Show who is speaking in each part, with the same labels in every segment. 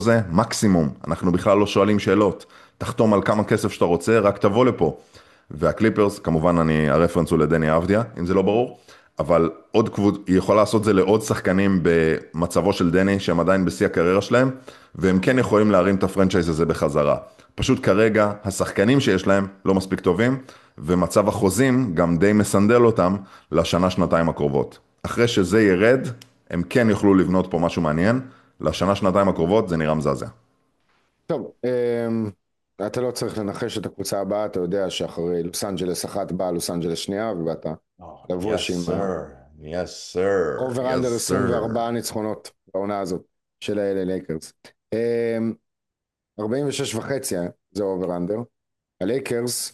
Speaker 1: זה מקסימום, אנחנו בכלל לא שואלים שאלות, תחתום על כמה כסף שאתה רוצה, רק תבוא לפה. והקליפרס, כמובן הרפרנס הוא לדני אבדיה, אם זה לא ברור, אבל היא יכולה לעשות זה לעוד שחקנים במצבו של דני, שהם עדיין בשיא הקריירה שלהם, והם כן יכולים להרים את הפרנצ'ייז הזה בחזרה. פשוט כרגע, השחקנים שיש להם לא מספיק טובים, ומצב החוזים גם די מסנדל אותם לשנה, שנתיים הקרובות. אחרי שזה ירד, הם כן יוכלו לבנות פה משהו מעניין, לשנה, שנתיים הקרובות זה נראה מזעזע.
Speaker 2: טוב, אתה לא צריך לנחש את הקבוצה הבאה, אתה יודע שאחרי לוס אנג'לס אחת באה לוס אנג'לס שנייה, ובאת
Speaker 1: Oh,
Speaker 2: לבוש
Speaker 1: yes,
Speaker 2: עם
Speaker 1: sir. Yes, sir.
Speaker 2: אובר
Speaker 1: Yes,
Speaker 2: אנדר
Speaker 1: sir.
Speaker 2: 24 ניצחונות בעונה הזאת של ה-LA לייקרס. 46 וחצי זה אובר אנדר. הלייקרס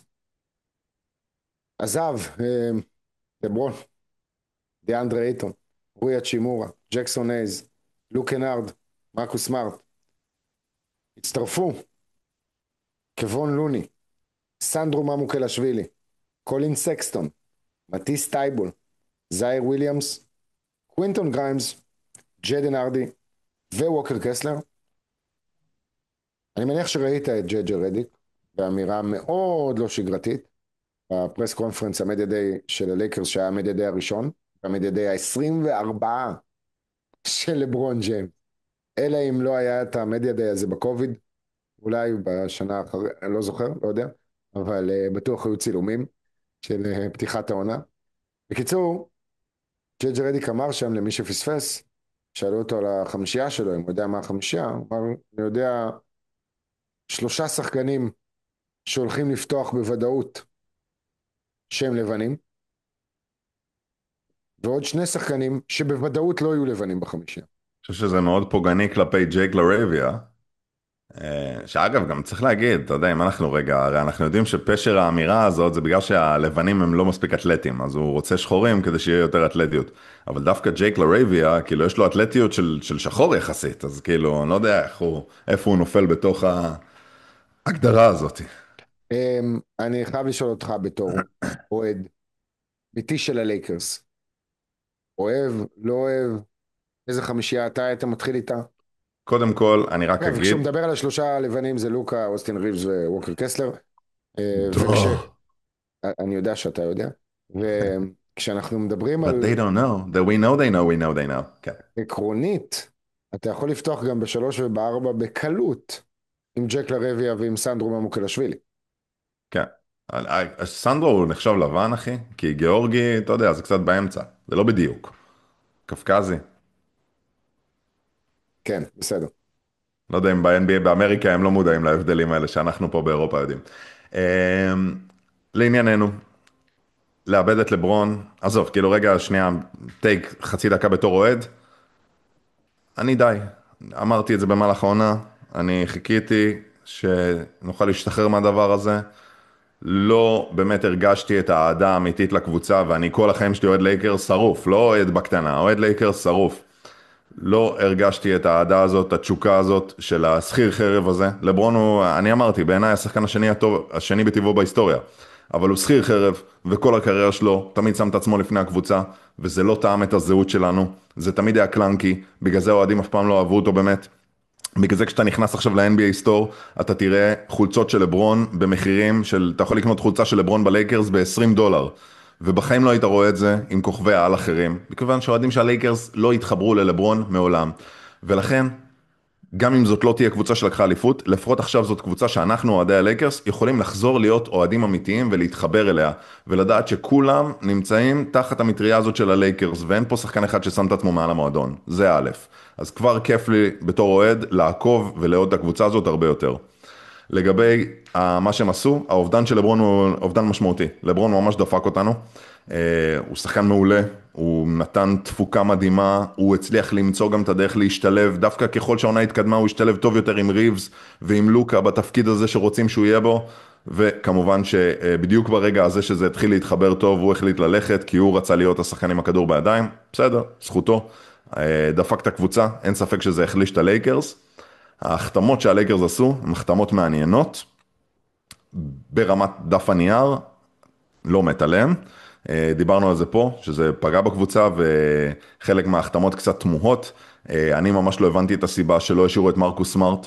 Speaker 2: עזב לברון, דיאנדרה אייטון, רוי אצ'ימורה, ג'קסון הייז, לוק קנארד, מרקוס סמארט. הצטרפו קוון לוני, סנדרו ממוקלשווילי, קולין סקסטון, מטיס טייבול, זייר וויליאמס, קווינטון גריימס, ג'דן ארדי וווקר קסלר. אני מניח שראית את ג'ג'ה רדיק באמירה מאוד לא שגרתית בפרס קונפרנס המדיה דיי של הלייקרס שהיה המדיה דיי הראשון, המדיה דיי ה-24 של לברון ג'יימס. אלא אם לא היה את המדיה דיי הזה בקוביד, אולי בשנה אחרי, אני לא זוכר, לא יודע, אבל בטוח היו צילומים של פתיחת העונה. בקיצור, ג'ג'ה רדיק אמר שם למי שפספס, שאלו אותו על החמישייה שלו, אם הוא יודע מה החמישייה, הוא אמר, אני יודע 3 שחקנים שהולכים לפתוח בוודאות שהם לבנים, ועוד 2 שחקנים שבוודאות לא יהיו לבנים בחמישייה.
Speaker 1: אני חושב שזה מאוד פוגעני כלפי ג'ייק לרייביה, שאגב, גם צריך להגיד, אתה יודע, אם אנחנו רגע, הרי אנחנו יודעים שפשר האמירה הזאת זה בגלל שהלבנים הם לא מספיק אתלטים, אז הוא רוצה שחורים כדי שיהיה יותר אתלטיות. אבל דווקא ג'ייק לרייביה, כאילו יש לו אתלטיות של שחור יחסית, אז כאילו, אני לא יודע איפה הוא נופל בתוך ההגדרה הזאת.
Speaker 2: אני חייב לשאול אותך בתור אוהד ביתי של הלייקרס, אוהב, לא אוהב, איזה חמישייה אתה היית מתחיל איתה?
Speaker 1: קודם כל, אני רק
Speaker 2: אגב,
Speaker 1: אגיד,
Speaker 2: כשהוא מדבר על ה3 הלבנים זה לוקה, אוסטין ריבס וווקר קסלר,
Speaker 1: טוב,
Speaker 2: אני יודע שאתה יודע, וכשאנחנו מדברים
Speaker 1: but
Speaker 2: על
Speaker 1: they don't know, that we know they know, we know they know, כן.
Speaker 2: עקרונית, אתה יכול לפתוח גם ב3 וב4 בקלות, עם ג'ק לרביה ועם סנדרו ממוקלשווילי.
Speaker 1: כן. סנדרו הוא נחשב לבן, אחי, כי גיאורגי, אתה יודע, זה קצת באמצע, זה לא בדיוק. קפקזי.
Speaker 2: כן, בסדר.
Speaker 1: לא יודע אם ב-NBA באמריקה הם לא מודעים להבדלים האלה שאנחנו פה באירופה יודעים. אמ, לענייננו, לאבד את לברון, עזוב, כאילו רגע, שנייה, טייק חצי דקה בתור אוהד, אני די. אמרתי את זה במהלך העונה, אני חיכיתי שנוכל להשתחרר מהדבר הזה. לא באמת הרגשתי את האהדה האמיתית לקבוצה, ואני כל החיים שלי אוהד לייקרס שרוף, לא אוהד בקטנה, אוהד לייקרס שרוף. לא הרגשתי את האהדה הזאת, את התשוקה הזאת של השכיר חרב הזה. לברון הוא, אני אמרתי, בעיניי השחקן השני הטוב, השני בטבעו בהיסטוריה. אבל הוא שכיר חרב, וכל הקריירה שלו תמיד שם את עצמו לפני הקבוצה, וזה לא טעם את הזהות שלנו. זה תמיד היה קלנקי, בגלל זה האוהדים אף פעם לא אהבו אותו באמת. בגלל זה כשאתה נכנס עכשיו ל-NBA סטור, אתה תראה חולצות של לברון במחירים של, אתה יכול לקנות חולצה של לברון בלייקרס ב$20, ובחיים לא היית רואה את זה עם כוכבי העל אחרים, מכיוון שהאוהדים של הלייקרס לא התחברו ללברון מעולם. ולכן, גם אם זאת לא תהיה קבוצה שלקחה אליפות, לפחות עכשיו זאת קבוצה שאנחנו, אוהדי הלייקרס, יכולים לחזור להיות אוהדים אמיתיים ולהתחבר אליה, ולדעת שכולם נמצאים תחת המטריה הזאת של הלייקרס, ואין פה שחקן אחד ששם את עצמו מעל המועדון. זה א'. אז כבר כיף לי בתור אוהד לעקוב ולאהוד את הקבוצה הזאת הרבה יותר. לגבי מה שהם עשו, האובדן של לברון הוא אובדן משמעותי. לברון ממש דפק אותנו. הוא שחקן מעולה, הוא נתן תפוקה מדהימה, הוא הצליח למצוא גם את הדרך להשתלב, דווקא ככל שהעונה התקדמה הוא השתלב טוב יותר עם ריבס ועם לוקה בתפקיד הזה שרוצים שהוא יהיה בו, וכמובן שבדיוק ברגע הזה שזה התחיל להתחבר טוב, הוא החליט ללכת, כי הוא רצה להיות השחקן עם הכדור בידיים, בסדר, זכותו. דפק את הקבוצה, אין ספק שזה החליש את הלייקרס. ההחתמות שהלייקרס עשו, הן החתמות מעניינות, ברמת דף הנייר, לא מת עליהם. דיברנו על זה פה, שזה פגע בקבוצה, וחלק מההחתמות קצת תמוהות. אני ממש לא הבנתי את הסיבה שלא השאירו את מרקוס סמארט,